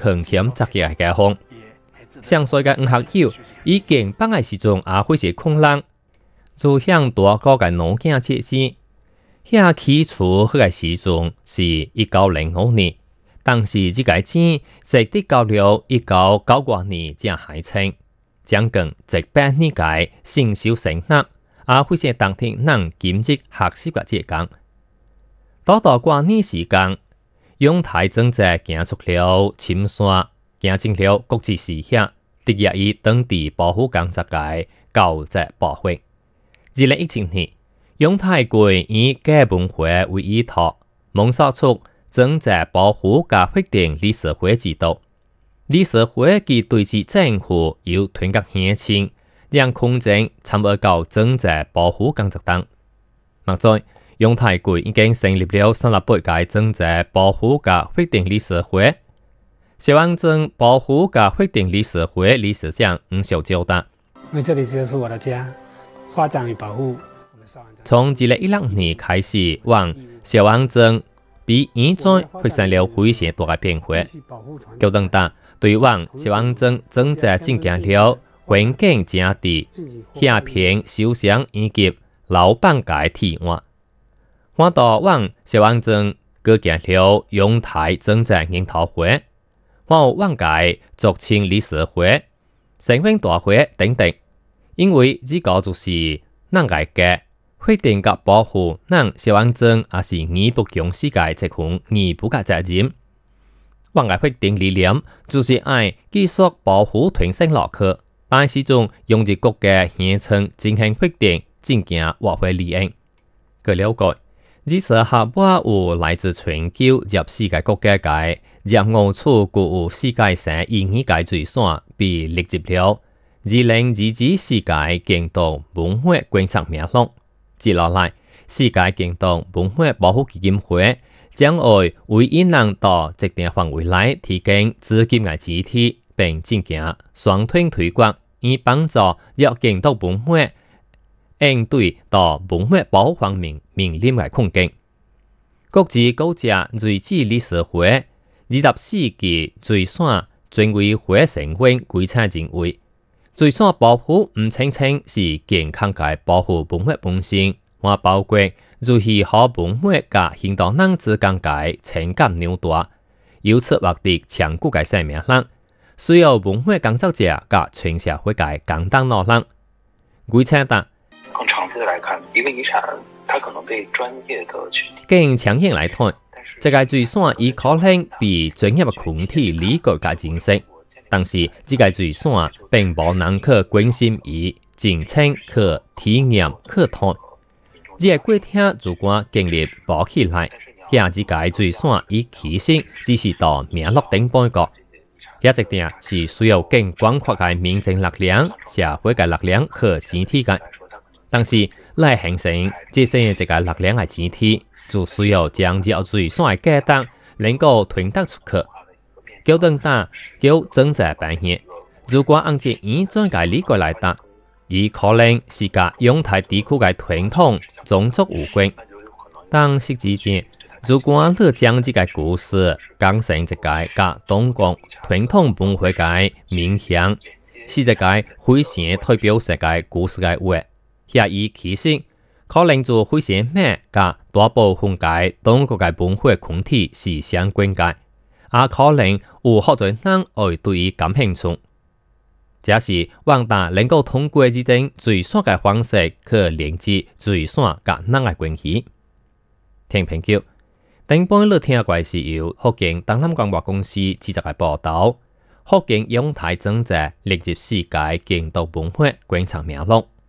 强欠杂嘅解放。上岁嘅学友已经放嘅时阵也开始空浪，就向大个嘅老囝借钱。遐起初迄个时阵是1905年，当时即个钱直直到了1992年才还清，将近100年嘅成熟成立，也非常当天人兼职学习嘅借工。到过年时间，永泰政治行出了深山，行进了国际视野，得益于当地保护工作界交织保护。2017年，永泰会以基本会为依托，梦想出政治保护甲法定理事会制度。理事会其对治政府有团结协情，让空政参与到政治保护工作中。目前，永泰会已经成立了38届政治保护甲法定理事会。消防证保护甲法定理事会理事长吴小交代： 因为这里就是我的家，发展与保护。 从2016年开始，往消防证比以前发生了非常大的变化。高等大对往消防证政治进行了环境正治、和平修想以及老板界提案。看到往消防证举行了永泰政治研讨会，还有往界俗称理事会、成分大会等等。因为这个就是咱界嘅法定甲保护咱消防证，也是义不容辞嘅一项义务嘅责任。往界法定理念就是爱继续保护团升落去，但始终用日国嘅现称进行法定进行活会利用。據了解，這次下巴有來自全球14個國家嘅25處具有世界性意義嘅水線被列入了2022世界競動文化觀察名錄。接落來，世界競動文化保護基金會將會為引人到特定範圍內提供資金嘅支持，並進行雙推推廣，以幫助弱競動文化應對到文化保護方面面臨嘅困境。國際高級瑞士理事會24期水線專委會成員規則認為，水線保護唔清清是健康嘅保護文化本身，還包括如何好文化甲行動人之間嘅情感扭帶，由此獲得長久嘅生命力，需要文化工作者甲全社會嘅共同努力。規則答。 更長期的來看，一個遺產它可能被專業的群體。 更長遠來看，這個水線已可能被專業嘅群體理解甲認識，但是這個水線並無能去關心伊、真正去體驗、去談。這個過程如果經歷保起來，遐這個水線伊其實只是到名錄頂半個。遐一定是需要更廣闊嘅民眾力量、社會嘅力量去支持嘅。但是來形成這些這個力量嘅支持，就需要將這水線嘅價值能夠傳達出去。叫等打叫政治扮演，如果按照以前嘅理解來答，伊可能是甲永泰地區嘅傳統種族有關。但實際上，如果你將這個故事講成一個甲中國傳統文化嘅面向，是一個非常代表性嘅故事嘅話，遐伊其實可能就非常咩甲大部分嘅中國嘅文化群體是相關嘅，也可能有好多人會對伊感興趣。這是望大能夠通過這種水線嘅方式去連接水線甲人嘅關係。聽朋友，頂半日聽過是由福建東南廣播公司製作嘅報道，福建永泰政治列入世界競動文化觀察名錄。